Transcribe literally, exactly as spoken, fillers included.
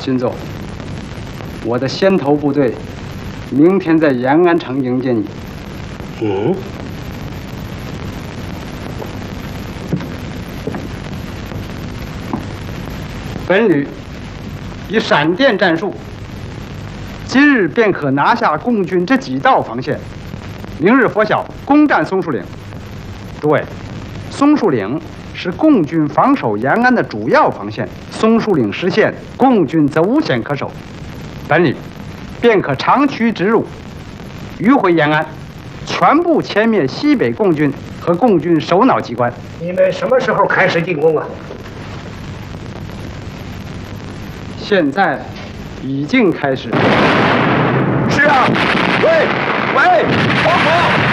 新座，我的先头部队明天在延安城迎接你。 嗯。 本旅以闪电战术，今日便可拿下共军这几道防线，明日拂晓攻占松树岭。对，松树岭是共军防守延安的主要防线，松树岭失陷，共军则无险可守。本旅便可长驱直入，迂回延安，全部歼灭西北共军和共军首脑机关。 你们什么时候开始进攻啊？ 现在已经开始。 是啊，喂喂，黄埔。